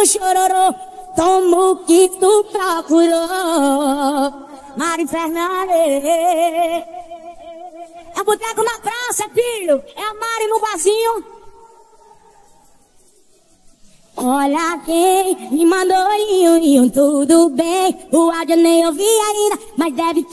no chororô, toma o que tu procurou. Mari Fernandes. É boteco na praça, filho. É a Mari no barzinho. Olha quem me mandou tudo bem. O áudio nem ouvi ainda, mas deve